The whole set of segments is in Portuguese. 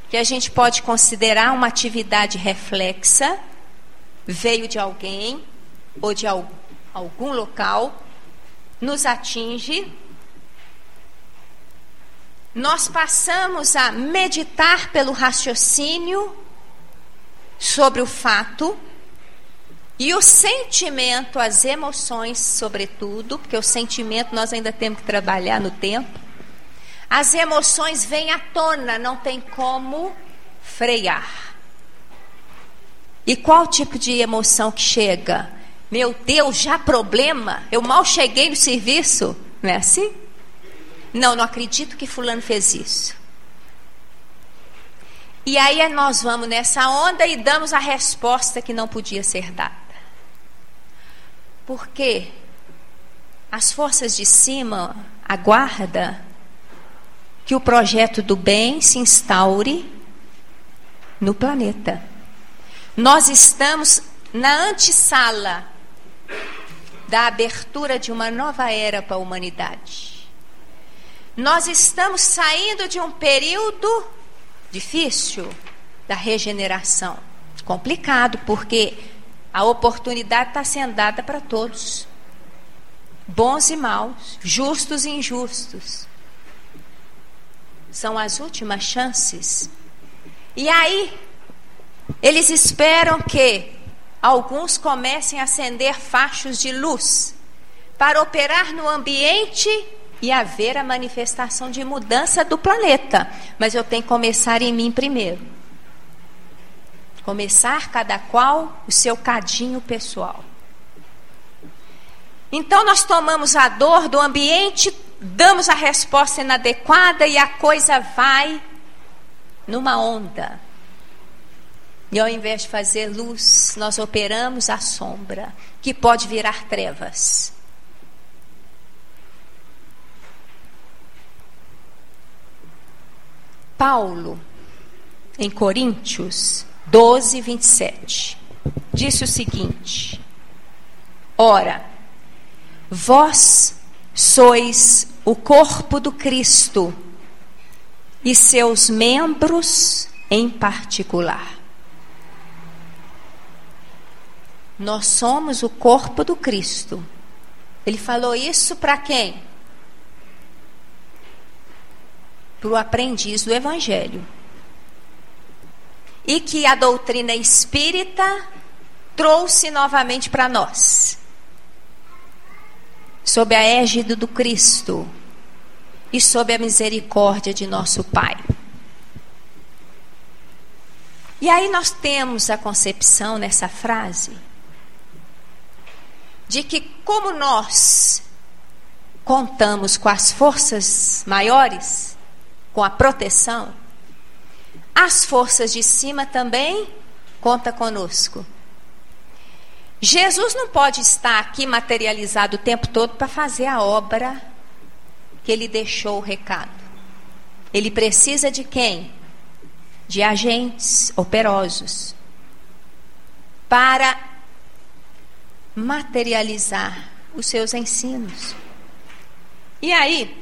que a gente pode considerar uma atividade reflexa, veio de alguém ou de algum local, nos atinge, nós passamos a meditar pelo raciocínio sobre o fato, e o sentimento, as emoções, sobretudo, porque o sentimento nós ainda temos que trabalhar no tempo. As emoções vêm à tona, não tem como frear. E qual tipo de emoção que chega? Meu Deus, já problema? Eu mal cheguei no serviço? Não é assim? Não acredito que fulano fez isso. E aí nós vamos nessa onda e damos a resposta que não podia ser dada. Porque as forças de cima aguardam que o projeto do bem se instaure no planeta. Nós estamos na antessala da abertura de uma nova era para a humanidade. Nós estamos saindo de um período difícil da regeneração. Complicado, porque a oportunidade está sendo dada para todos. Bons e maus, justos e injustos. São as últimas chances. E aí, eles esperam que alguns comecem a acender fachos de luz para operar no ambiente e haver a manifestação de mudança do planeta. Mas eu tenho que começar em mim primeiro. Começar cada qual o seu cadinho pessoal. Então nós tomamos a dor do ambiente, damos a resposta inadequada e a coisa vai numa onda. E ao invés de fazer luz, nós operamos a sombra, que pode virar trevas. Paulo, em Coríntios 12, 27, disse o seguinte: ora, vós sois o corpo do Cristo e seus membros em particular. Nós somos o corpo do Cristo. Ele falou isso para quem? Para o aprendiz do Evangelho. E que a doutrina espírita trouxe novamente para nós. Sob a égide do Cristo e sob a misericórdia de nosso Pai. E aí nós temos a concepção nessa frase de que como nós contamos com as forças maiores, com a proteção, as forças de cima também contam conosco. Jesus não pode estar aqui materializado o tempo todo para fazer a obra que ele deixou o recado. Ele precisa de quem? De agentes operosos para materializar os seus ensinos. E aí,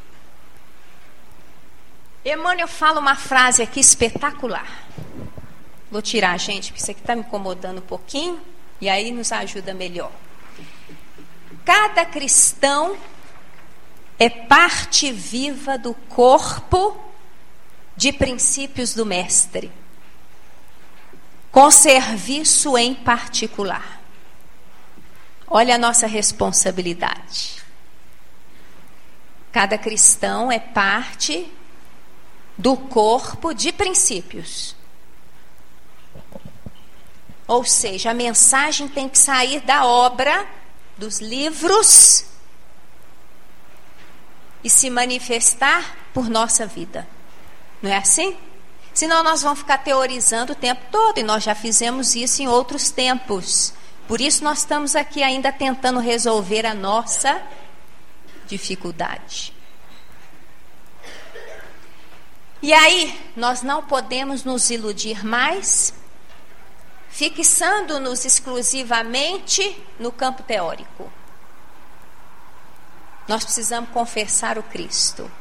Emmanuel fala uma frase aqui espetacular. Vou tirar, gente, porque isso aqui está me incomodando um pouquinho, e aí nos ajuda melhor. Cada cristão é parte viva do corpo de princípios do Mestre, com serviço em particular. Olha a nossa responsabilidade. Cada cristão é parte do corpo de princípios. Ou seja, a mensagem tem que sair da obra, dos livros, e se manifestar por nossa vida. Não é assim? Senão nós vamos ficar teorizando o tempo todo, e nós já fizemos isso em outros tempos. Por isso nós estamos aqui ainda tentando resolver a nossa dificuldade. E aí, nós não podemos nos iludir mais, fixando-nos exclusivamente no campo teórico. Nós precisamos confessar o Cristo.